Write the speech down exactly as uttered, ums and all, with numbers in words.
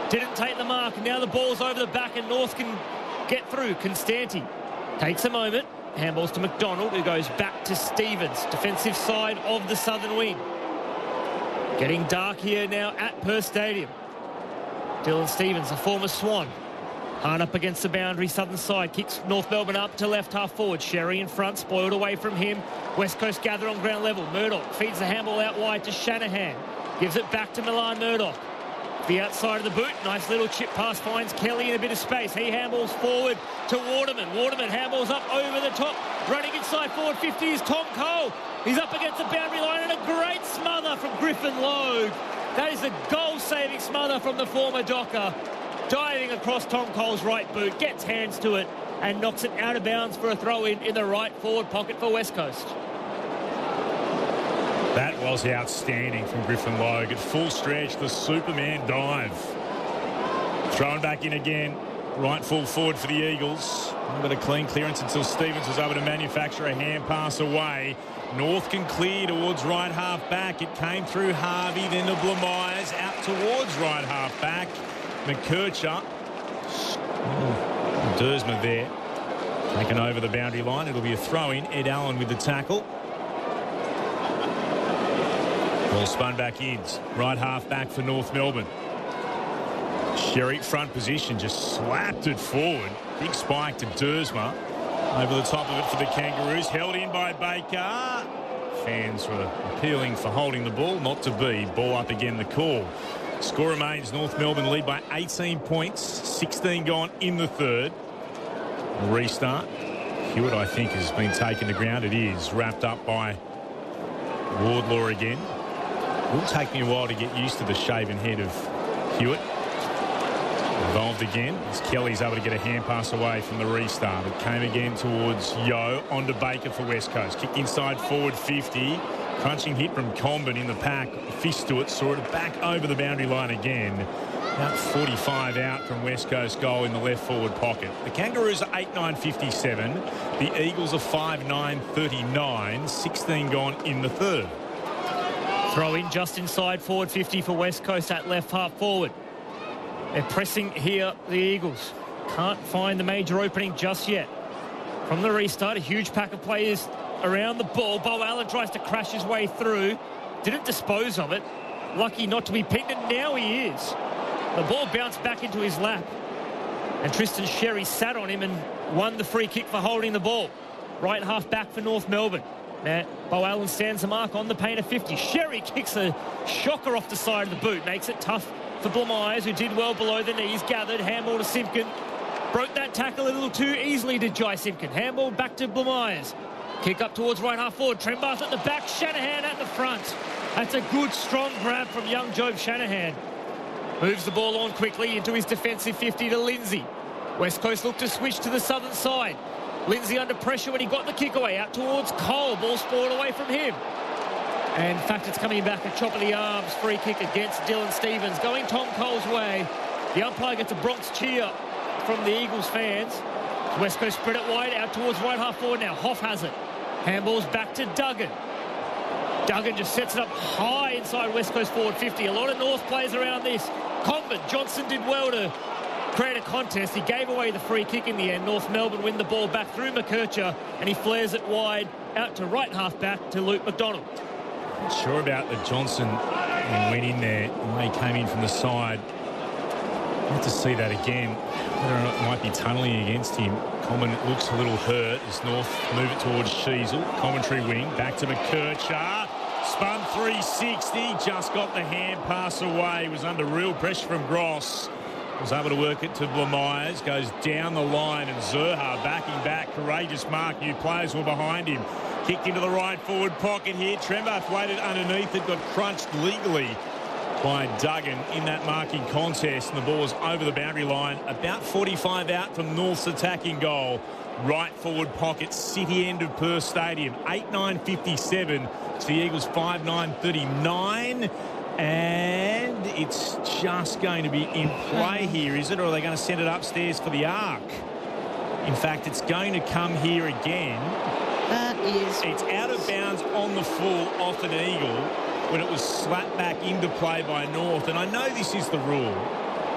Didn't take the mark, and now the ball's over the back, and North can get through. Constanti takes a moment. Handballs to McDonald, who goes back to Stevens. Defensive side of the southern wing. Getting dark here now at Perth Stadium. Dylan Stevens, a former Swan. Hard up against the boundary, southern side. Kicks North Melbourne up to left half forward. Sherry in front, spoiled away from him. West Coast gather on ground level. Murdoch feeds the handball out wide to Shanahan. Gives it back to Milan Murdoch. The outside of the boot, nice little chip pass, finds Kelly in a bit of space. He handballs forward to Waterman. Waterman handballs up over the top. Running inside forward fifty is Tom Cole. He's up against the boundary line, and a great smother from Griffin Logue. That is a goal-saving smother from the former Docker. Diving across Tom Cole's right boot, gets hands to it, and knocks it out of bounds for a throw-in in the right forward pocket for West Coast. That was outstanding from Griffin Logue. At full stretch, the Superman dive. Thrown back in again. Right full forward for the Eagles. A bit of clean clearance until Stevens was able to manufacture a hand pass away. North can clear towards right half back. It came through Harvey, then to Blamires, out towards right half back. McKercher. Oh, Dersma there. Taken over the boundary line. It'll be a throw-in. Ed Allen with the tackle. Ball spun back in. Right half back for North Melbourne. Sherry front position, just slapped it forward. Big spike to Dersma. Over the top of it for the Kangaroos. Held in by Baker. Fans were appealing for holding the ball. Not to be. Ball up again, the call. Score remains North Melbourne lead by eighteen points. sixteen gone in the third. Restart. Hewitt, I think, has been taken to ground. It is. Wrapped up by Wardlaw again. It will take me a while to get used to the shaven head of Hewitt. Involved again as Kelly's able to get a hand pass away from the restart. It came again towards Yo, onto Baker for West Coast. Kicked inside forward fifty. Crunching hit from Comben in the pack. Fist to it, saw it back over the boundary line again. About forty-five out from West Coast goal in the left forward pocket. The Kangaroos are eight nine fifty-seven. The Eagles are five nine thirty-nine. sixteen gone in the third. Throw in just inside forward fifty for West Coast at left half forward. They're pressing here, the Eagles. Can't find the major opening just yet. From the restart, a huge pack of players around the ball. Bo Allen tries to crash his way through. Didn't dispose of it. Lucky not to be pinned, and now he is. The ball bounced back into his lap. And Tristan Sherry sat on him and won the free kick for holding the ball. Right half back for North Melbourne. Now, Bo Allen stands the mark on the paint of fifty. Sherry kicks a shocker off the side of the boot. Makes it tough for Blamires, who did well below the knees. Gathered, handball to Simpkin. Broke that tackle a little too easily, did Jai Simpkin. Handball back to Blamires. Kick up towards right half forward. Trembath at the back. Shanahan at the front. That's a good, strong grab from young Job Shanahan. Moves the ball on quickly into his defensive fifty to Lindsay. West Coast look to switch to the southern side. Lindsay under pressure when he got the kick away. Out towards Cole. Ball spoiled away from him. And in fact, it's coming back a chop of the arms. Free kick against Dylan Stevens. Going Tom Cole's way. The umpire gets a Bronx cheer from the Eagles fans. West Coast spread it wide. Out towards right half forward now. Hoff has it. Handballs back to Duggan. Duggan just sets it up high inside West Coast forward fifty. A lot of North players around this. Comben, Johnson did well to create a contest. He gave away the free kick in the end. North Melbourne win the ball back through McKercher, and he flares it wide out to right half back to Luke McDonald. Not sure about the Johnson and went in there and he came in from the side. I'd like to see that again. Whether or not it might be tunnelling against him. Common looks a little hurt as North move it towards Sheasel. Commentary wing. Back to McKercher. Spun three sixty. Just got the hand pass away. Was under real pressure from Gross. Was able to work it to Blamires. Goes down the line and Zerha backing back. Courageous mark. New players were behind him. Kicked into the right forward pocket here. Trembath waited underneath it. Got crunched legally by Duggan in that marking contest. And the ball was over the boundary line. About forty-five out from North's attacking goal. Right forward pocket. City end of Perth Stadium. eight nine fifty-seven. It's the Eagles five nine thirty-nine. And it's just going to be in play here, is it? Or are they going to send it upstairs for the arc? In fact, it's going to come here again. That is... It's out of bounds on the full off an Eagle when it was slapped back into play by North. And I know this is the rule,